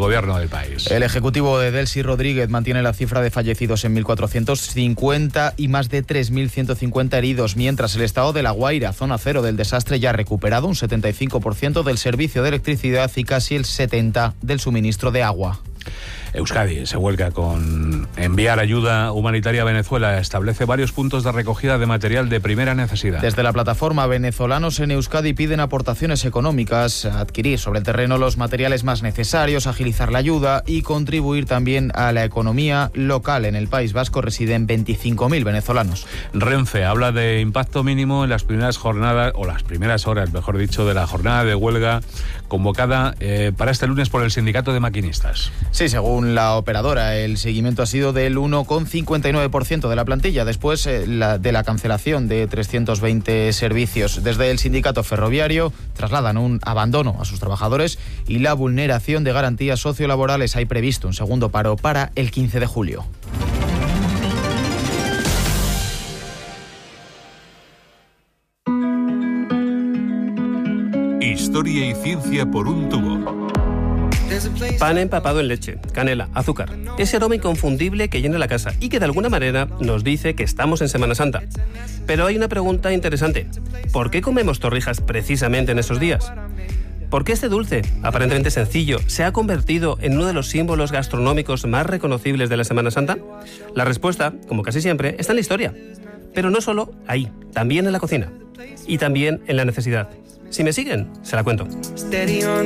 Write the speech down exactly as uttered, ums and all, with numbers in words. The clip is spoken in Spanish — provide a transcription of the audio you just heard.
gobierno del país. El ejecutivo de Delcy Rodríguez mantiene la cifra de fallecidos en mil cuatrocientos cincuenta y más de tres mil ciento cincuenta heridos, mientras el estado de La Guaira, zona cero del desastre, ya ha recuperado un setenta y cinco por ciento del servicio de electricidad y casi el setenta por ciento del suministro de agua. Euskadi se vuelca con enviar ayuda humanitaria a Venezuela. Establece varios puntos de recogida de material de primera necesidad. Desde la plataforma Venezolanos en Euskadi piden aportaciones económicas, adquirir sobre el terreno los materiales más necesarios, agilizar la ayuda y contribuir también a la economía local. En el País Vasco residen veinticinco mil venezolanos. Renfe habla de impacto mínimo en las primeras jornadas, o las primeras horas, mejor dicho, de la jornada de huelga convocada eh, para este lunes por el sindicato de maquinistas. Sí, según la operadora, el seguimiento ha sido del uno coma cincuenta y nueve por ciento de la plantilla, después eh, la, de la cancelación de trescientos veinte servicios. Desde el sindicato ferroviario trasladan un abandono a sus trabajadores y la vulneración de garantías sociolaborales. Hay previsto un segundo paro para el quince de julio. Historia y ciencia por un tubo. Pan empapado en leche, canela, azúcar. Ese aroma inconfundible que llena la casa y que de alguna manera nos dice que estamos en Semana Santa. Pero hay una pregunta interesante. ¿Por qué comemos torrijas precisamente en esos días? ¿Por qué este dulce, aparentemente sencillo, se ha convertido en uno de los símbolos gastronómicos más reconocibles de la Semana Santa? La respuesta, como casi siempre, está en la historia. Pero no solo ahí, también en la cocina. Y también en la necesidad. Si me siguen, se la cuento.